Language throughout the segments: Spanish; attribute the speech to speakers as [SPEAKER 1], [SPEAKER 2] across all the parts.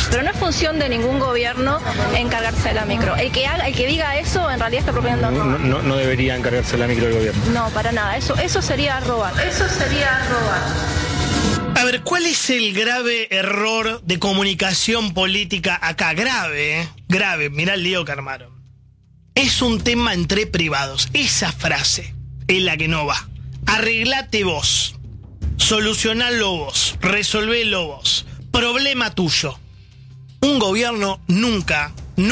[SPEAKER 1] Pero no es función de ningún gobierno encargarse de la micro. El que diga eso en realidad está proponiendo robar.
[SPEAKER 2] No debería encargarse de la micro del gobierno.
[SPEAKER 1] No, para nada. Eso sería robar. Eso sería robar.
[SPEAKER 3] A ver, ¿cuál es el grave error de comunicación política acá? Grave, ¿eh? Grave. Mirá el lío que armaron. Es un tema entre privados. Esa frase es la que no va. Arreglate vos. Solucionalo vos. Resolvelo vos. Problema tuyo. Un gobierno nunca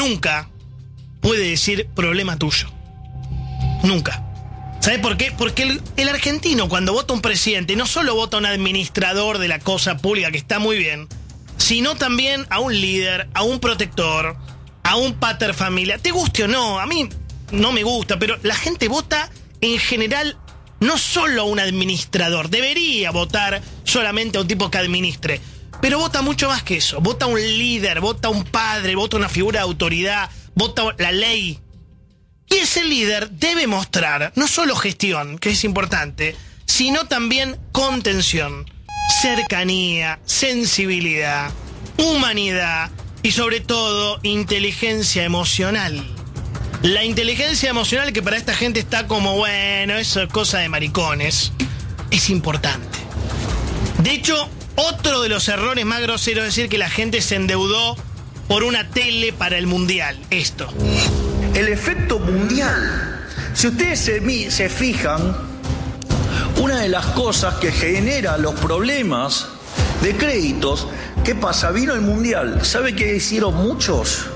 [SPEAKER 3] puede decir problema tuyo. Nunca. ¿Sabes por qué? Porque el argentino cuando vota un presidente no solo vota a un administrador de la cosa pública, que está muy bien, sino también a un líder, a un protector, a un pater familia. Te guste o no, a mí no me gusta, pero la gente vota en general no solo a un administrador. Debería votar solamente a un tipo que administre. Pero vota mucho más que eso. Vota a un líder, vota a un padre, vota a una figura de autoridad, vota a la ley. Y ese líder debe mostrar no solo gestión, que es importante, sino también contención, cercanía, sensibilidad, humanidad y sobre todo inteligencia emocional. La inteligencia emocional, que para esta gente está como, bueno, eso es cosa de maricones, es importante. De hecho, otro de los errores más groseros es decir que la gente se endeudó por una tele para el mundial. Esto.
[SPEAKER 4] El efecto mundial. Si ustedes se fijan, una de las cosas que genera los problemas de créditos, ¿qué pasa? Vino el mundial. ¿Sabe qué hicieron muchos?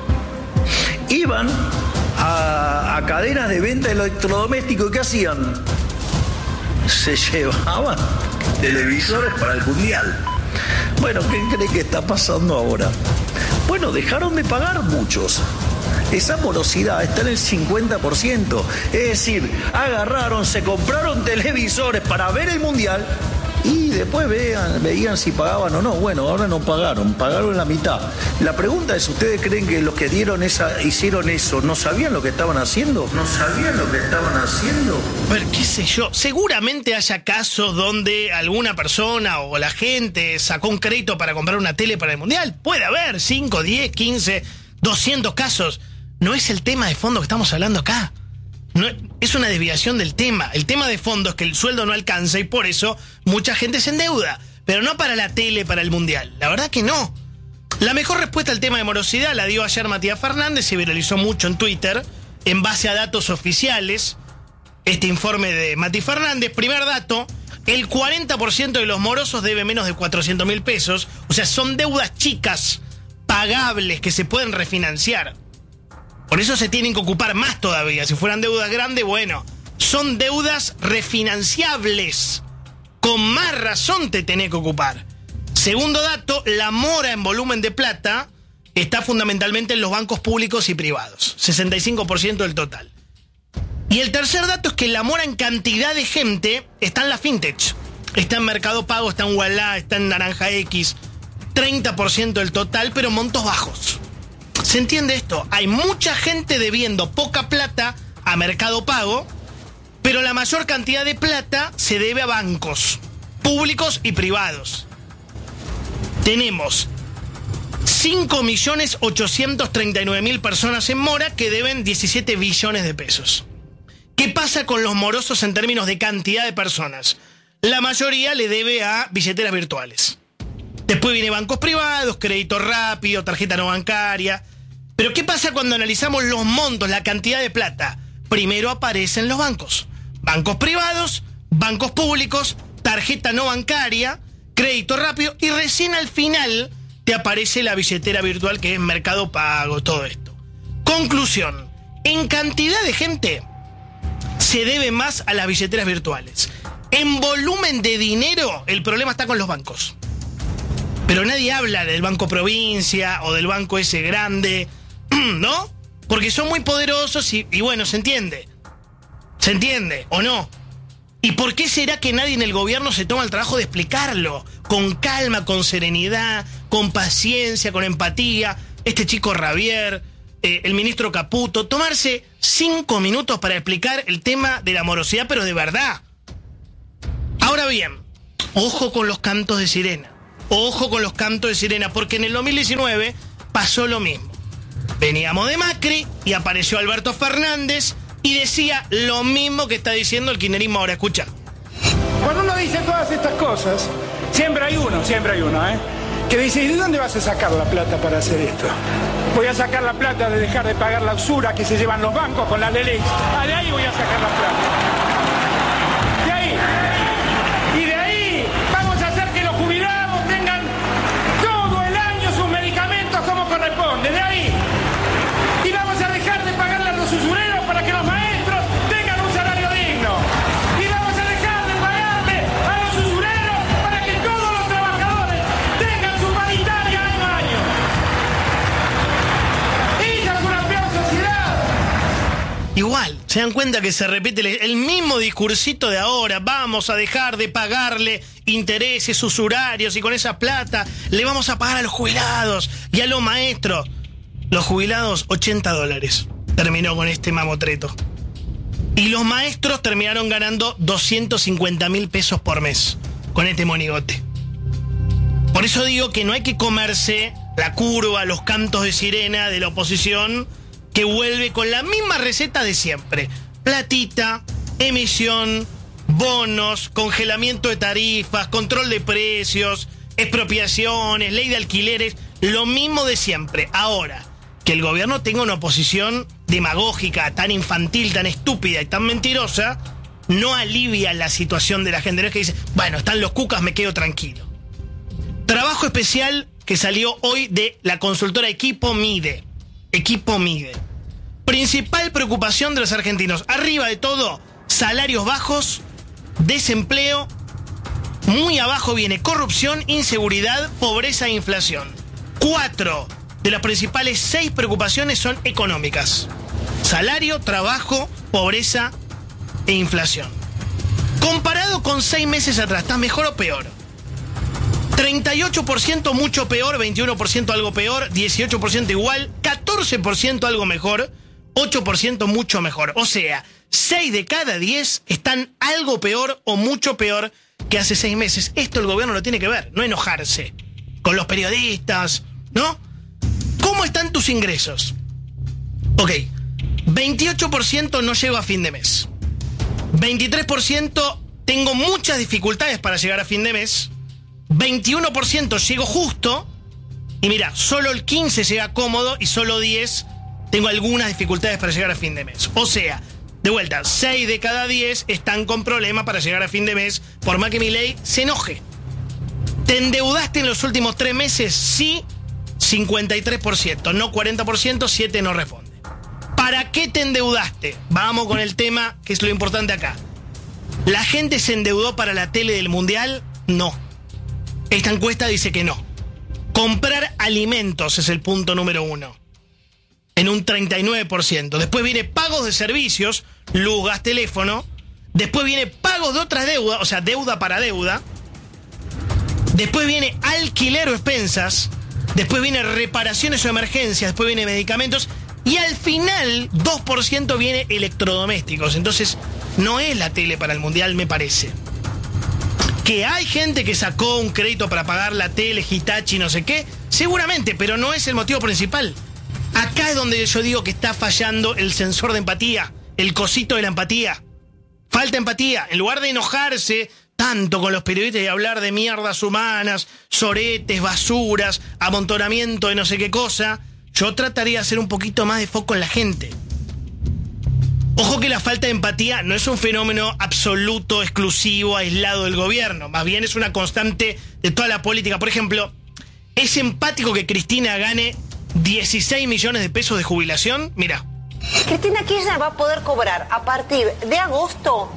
[SPEAKER 4] Iban a cadenas de venta de electrodomésticos. ¿Y qué hacían? Se llevaban televisores para el mundial. Bueno, ¿qué cree que está pasando ahora? Bueno, dejaron de pagar muchos. Esa morosidad está en el 50%. Es decir, agarraron, se compraron televisores para ver el mundial y después veían si pagaban o no. Bueno, ahora no pagaron la mitad. La pregunta es, ¿ustedes creen que los que hicieron eso no sabían lo que estaban haciendo? ¿No sabían lo que estaban haciendo?
[SPEAKER 3] A ver, qué sé yo, seguramente haya casos donde alguna persona o la gente sacó un crédito para comprar una tele para el mundial. Puede haber 5, 10, 15, 200 casos. No es el tema de fondo que estamos hablando acá. No, es una desviación del tema. El tema de fondo es que el sueldo no alcanza y por eso mucha gente se endeuda. Pero no para la tele, para el mundial. La verdad que no. La mejor respuesta al tema de morosidad la dio ayer Matías Fernández. Se viralizó mucho en Twitter en base a datos oficiales. Este informe de Mati Fernández. Primer dato, el 40% de los morosos debe menos de 400.000 pesos. O sea, son deudas chicas, pagables, que se pueden refinanciar. Por eso se tienen que ocupar más todavía. Si fueran deudas grandes, bueno, son deudas refinanciables. Con más razón te tenés que ocupar. Segundo dato, la mora en volumen de plata está fundamentalmente en los bancos públicos y privados. 65% del total. Y el tercer dato es que la mora en cantidad de gente está en la fintech. Está en Mercado Pago, está en Ualá, está en Naranja X. 30% del total, pero montos bajos. ¿Se entiende esto? Hay mucha gente debiendo poca plata a Mercado Pago, pero la mayor cantidad de plata se debe a bancos públicos y privados. Tenemos 5.839.000 personas en mora que deben 17 billones de pesos. ¿Qué pasa con los morosos en términos de cantidad de personas? La mayoría le debe a billeteras virtuales. Después viene bancos privados, crédito rápido, tarjeta no bancaria. Pero ¿qué pasa cuando analizamos los montos, la cantidad de plata? Primero aparecen los bancos. Bancos privados, bancos públicos, tarjeta no bancaria, crédito rápido y recién al final te aparece la billetera virtual que es Mercado Pago, todo esto. Conclusión, en cantidad de gente se debe más a las billeteras virtuales. En volumen de dinero el problema está con los bancos. Pero nadie habla del Banco Provincia o del banco ese grande, ¿no? Porque son muy poderosos y bueno, se entiende. ¿Se entiende o no? ¿Y por qué será que nadie en el gobierno se toma el trabajo de explicarlo? Con calma, con serenidad, con paciencia, con empatía. Este chico Javier, el ministro Caputo, tomarse 5 minutos para explicar el tema de la morosidad, pero de verdad. Ahora bien, ojo con los cantos de sirena. Ojo con los cantos de sirena, porque en el 2019 pasó lo mismo. Veníamos de Macri y apareció Alberto Fernández y decía lo mismo que está diciendo el kirchnerismo ahora. Escucha.
[SPEAKER 5] Cuando uno dice todas estas cosas, siempre hay uno, que dice, ¿y de dónde vas a sacar la plata para hacer esto? Voy a sacar la plata de dejar de pagar la usura que se llevan los bancos con la LELIX. De ahí voy a sacar la plata. De ahí. Y de ahí vamos a hacer que los jubilados tengan todo el año sus medicamentos como corresponde. De ahí. Y vamos a dejar de pagarle a los usureros para que los maestros tengan un salario digno. Y vamos a dejar de pagarle a los usureros para que todos los trabajadores tengan su paritaria año a año. Esa es una peor sociedad.
[SPEAKER 3] Igual, se dan cuenta que se repite el mismo discursito de ahora. Vamos a dejar de pagarle intereses usurarios y con esa plata le vamos a pagar a los jubilados y a los maestros. Los jubilados, $80. Terminó con este mamotreto. Y los maestros terminaron ganando 250.000 pesos por mes con este monigote. Por eso digo que no hay que comerse la curva, los cantos de sirena de la oposición, que vuelve con la misma receta de siempre. Platita, emisión, bonos, congelamiento de tarifas, control de precios, expropiaciones, ley de alquileres, lo mismo de siempre. Ahora, que el gobierno tenga una oposición demagógica, tan infantil, tan estúpida y tan mentirosa, no alivia la situación de la gente. No es que dice, bueno, están los cucas, me quedo tranquilo. Trabajo especial que salió hoy de la consultora Equipo Mide. Equipo Mide. Principal preocupación de los argentinos. Arriba de todo, salarios bajos, desempleo. Muy abajo viene corrupción, inseguridad, pobreza e inflación. 4 de las principales 6 preocupaciones son económicas. Salario, trabajo, pobreza e inflación. Comparado con 6 meses atrás, ¿está mejor o peor? 38% mucho peor, 21% algo peor, 18% igual, 14% algo mejor, 8% mucho mejor. O sea, 6 de cada 10 están algo peor o mucho peor que hace 6 meses. Esto el gobierno lo tiene que ver, no enojarse con los periodistas, ¿no? ¿Cómo están tus ingresos? Ok, 28% no llego a fin de mes. 23% tengo muchas dificultades para llegar a fin de mes. 21% llego justo. Y mira, solo el 15% llega cómodo y solo 10% tengo algunas dificultades para llegar a fin de mes. O sea, de vuelta, 6 de cada 10 están con problemas para llegar a fin de mes, por más que Milei se enoje. ¿Te endeudaste en los últimos 3 meses? Sí, 53%, no 40%, 7 no responde. ¿Para qué te endeudaste? Vamos con el tema que es lo importante acá. ¿La gente se endeudó para la tele del Mundial? No. Esta encuesta dice que no. Comprar alimentos es el punto número 1. En un 39%. Después viene pagos de servicios, luz, gas, teléfono. Después viene pagos de otras deudas, o sea, deuda para deuda. Después viene alquiler o expensas. Después viene reparaciones o emergencias. Después viene medicamentos. Y al final, 2% viene electrodomésticos. Entonces, no es la tele para el Mundial, me parece. Que hay gente que sacó un crédito para pagar la tele, Hitachi, no sé qué, seguramente, pero no es el motivo principal. Acá es donde yo digo que está fallando el sensor de empatía, el cosito de la empatía. Falta empatía. En lugar de enojarse tanto con los periodistas y hablar de mierdas humanas, soretes, basuras, amontonamiento de no sé qué cosa, yo trataría de hacer un poquito más de foco en la gente. Ojo que la falta de empatía no es un fenómeno absoluto, exclusivo, aislado del gobierno. Más bien es una constante de toda la política. Por ejemplo, ¿es empático que Cristina gane 16 millones de pesos de jubilación? Mira.
[SPEAKER 6] Cristina Kirchner va a poder cobrar a partir de agosto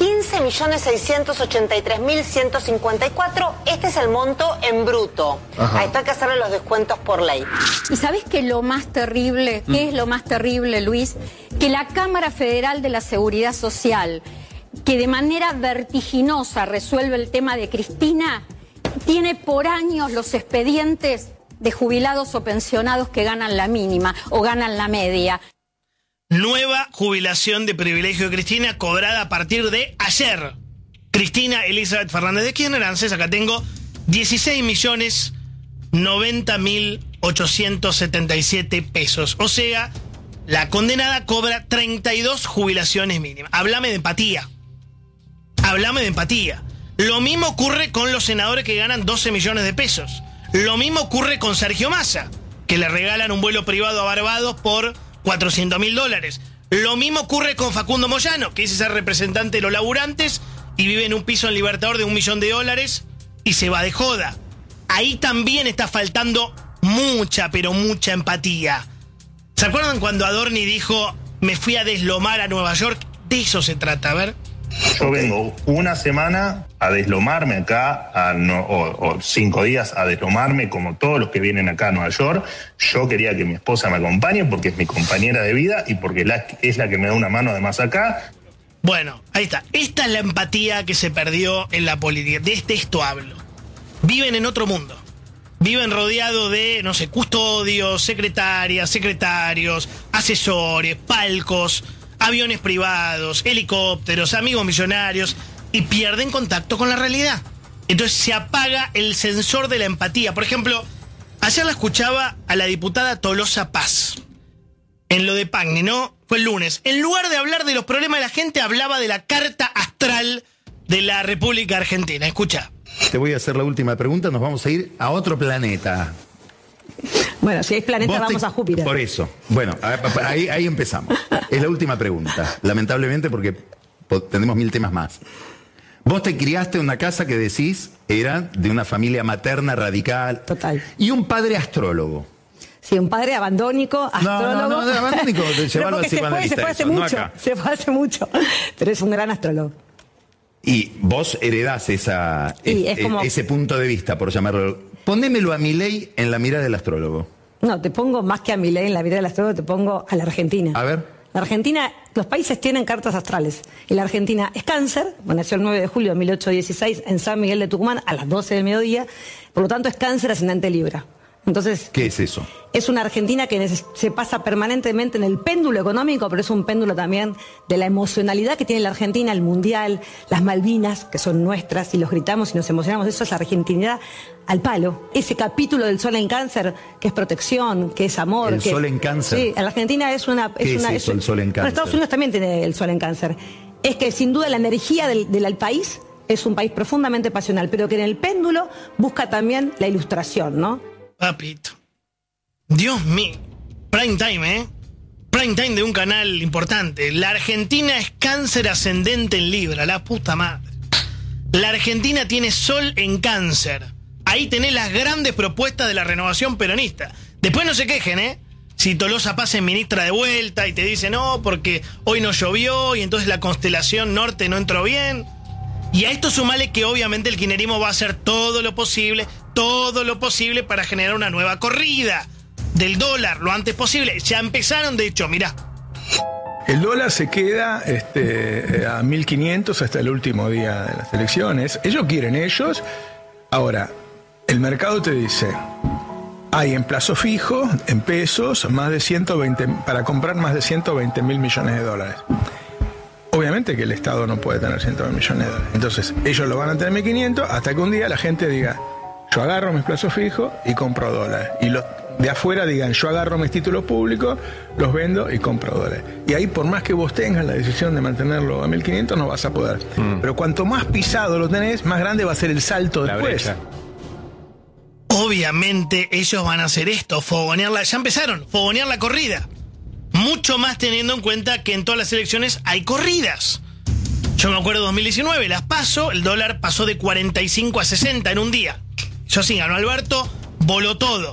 [SPEAKER 6] 15.683.154. Este es el monto en bruto. Ajá. A esto hay que hacerle los descuentos por ley.
[SPEAKER 7] ¿Y sabés qué es lo más terrible? ¿Qué es lo más terrible, Luis? Que la Cámara Federal de la Seguridad Social, que de manera vertiginosa resuelve el tema de Cristina, tiene por años los expedientes de jubilados o pensionados que ganan la mínima o ganan la media.
[SPEAKER 3] Nueva jubilación de privilegio de Cristina cobrada a partir de ayer. Cristina Elizabeth Fernández de Kirchner, ANSES, acá tengo 16.090.877 pesos. O sea, la condenada cobra 32 jubilaciones mínimas. Háblame de empatía. Háblame de empatía. Lo mismo ocurre con los senadores que ganan 12 millones de pesos. Lo mismo ocurre con Sergio Massa, que le regalan un vuelo privado a Barbados por $400.000. Lo mismo ocurre con Facundo Moyano, que dice ser representante de los laburantes y vive en un piso en Libertador de $1 millón y se va de joda. Ahí también está faltando mucha, pero mucha empatía. ¿Se acuerdan cuando Adorni dijo, me fui a deslomar a Nueva York? De eso se trata, a ver.
[SPEAKER 8] Yo vengo una semana a deslomarme acá, o 5 días a deslomarme como todos los que vienen acá a Nueva York. Yo quería que mi esposa me acompañe porque es mi compañera de vida y porque es la que me da una mano además acá.
[SPEAKER 3] Bueno, ahí está. Esta es la empatía que se perdió en la política. De esto hablo. Viven en otro mundo. Viven rodeados de, no sé, custodios, secretarias, secretarios, asesores, palcos, aviones privados, helicópteros, amigos millonarios, y pierden contacto con la realidad. Entonces se apaga el sensor de la empatía. Por ejemplo, ayer la escuchaba a la diputada Tolosa Paz en lo de Pagni, ¿no? Fue el lunes. En lugar de hablar de los problemas de la gente, hablaba de la carta astral de la República Argentina. Escucha.
[SPEAKER 9] Te voy a hacer la última pregunta, nos vamos a ir a otro planeta.
[SPEAKER 10] Bueno, si es planeta vamos a Júpiter.
[SPEAKER 9] Por eso. Bueno, ahí empezamos. Es la última pregunta, lamentablemente porque tenemos 1000 temas más. Vos te criaste en una casa que decís era de una familia materna radical.
[SPEAKER 10] Total.
[SPEAKER 9] Y un padre astrólogo.
[SPEAKER 10] Sí, un padre abandónico, astrólogo.
[SPEAKER 9] No, abandónico,
[SPEAKER 10] pero porque se fue hace mucho, se fue hace mucho. Pero es un gran astrólogo.
[SPEAKER 9] Y vos heredás ese punto de vista, por llamarlo. Ponémelo a Milei en la mirada del astrólogo.
[SPEAKER 10] No, te pongo más que a Milei en la mirada del astrólogo, te pongo a la Argentina.
[SPEAKER 9] A ver.
[SPEAKER 10] La Argentina, los países tienen cartas astrales. Y la Argentina es Cáncer, nació el 9 de julio de 1816 en San Miguel de Tucumán a las 12 del mediodía. Por lo tanto, es Cáncer ascendente Libra. Entonces,
[SPEAKER 9] ¿qué es eso?
[SPEAKER 10] Es una Argentina que se pasa permanentemente en el péndulo económico, pero es un péndulo también de la emocionalidad que tiene la Argentina, el Mundial, las Malvinas, que son nuestras, y los gritamos y nos emocionamos. Eso es argentinidad al palo. Ese capítulo del Sol en Cáncer, que es protección, que es amor.
[SPEAKER 9] ¿El Sol en Cáncer?
[SPEAKER 10] Sí, la Argentina es una...
[SPEAKER 9] ¿Qué es eso, el Sol en Cáncer?
[SPEAKER 10] Bueno, Estados Unidos también tiene el Sol en Cáncer. Es que sin duda la energía del país es un país profundamente pasional, pero que en el péndulo busca también la ilustración, ¿no?
[SPEAKER 3] Papito. Dios mío. Prime time, ¿eh? Prime time de un canal importante. La Argentina es Cáncer ascendente en Libra, la puta madre. La Argentina tiene Sol en Cáncer. Ahí tenés las grandes propuestas de la renovación peronista. Después no se quejen, ¿eh? Si Tolosa Paz es ministra de vuelta y te dice no, porque hoy no llovió y entonces la constelación norte no entró bien. Y a esto sumale que obviamente el kirchnerismo va a hacer todo lo posible para generar una nueva corrida del dólar lo antes posible. Ya empezaron, de hecho, mirá.
[SPEAKER 5] El dólar se queda a 1.500 hasta el último día de las elecciones. Ellos quieren ellos. Ahora, el mercado te dice, hay en plazo fijo, en pesos, más de 120, para comprar más de 120 mil millones de dólares. Obviamente que el Estado no puede tener 120 millones de dólares. Entonces, ellos lo van a tener 1.500 hasta que un día la gente diga, yo agarro mis plazos fijos y compro dólares. Y los de afuera digan, yo agarro mis títulos públicos, los vendo y compro dólares. Y ahí, por más que vos tengas la decisión de mantenerlo a 1.500, no vas a poder. Pero cuanto más pisado lo tenés, más grande va a ser el salto después. Brecha.
[SPEAKER 3] Obviamente ellos van a hacer esto, fogonearla. Ya empezaron, fogonear la corrida. Mucho más teniendo en cuenta que en todas las elecciones hay corridas. Yo me acuerdo de 2019, las PASO, el dólar pasó de 45 a 60 en un día. Yo sí, ganó Alberto, voló todo.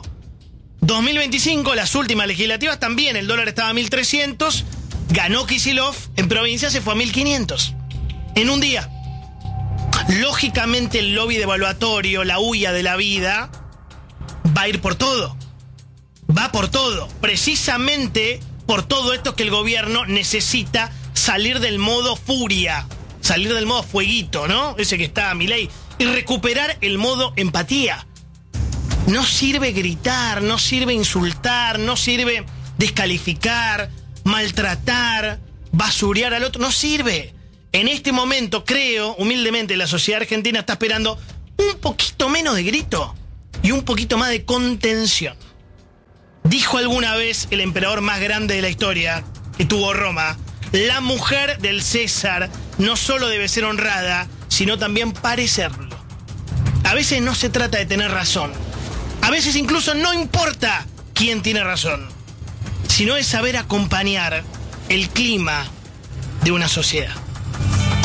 [SPEAKER 3] 2025, las últimas legislativas también, el dólar estaba a 1.300, ganó Kicillof, en provincia se fue a 1.500. En un día. Lógicamente el lobby devaluatorio, la huya de la vida, va a ir por todo. Va por todo. Precisamente por todo esto que el gobierno necesita salir del modo furia, salir del modo fueguito, ¿no? Ese que está a Milei, y recuperar el modo empatía. No sirve gritar, no sirve insultar, no sirve descalificar, maltratar, basurear al otro, no sirve. En este momento creo, humildemente, la sociedad argentina está esperando un poquito menos de grito y un poquito más de contención. Dijo alguna vez el emperador más grande de la historia que tuvo Roma: la mujer del César no solo debe ser honrada, sino también parecerlo. A veces no se trata de tener razón. A veces incluso no importa quién tiene razón, sino es saber acompañar el clima de una sociedad.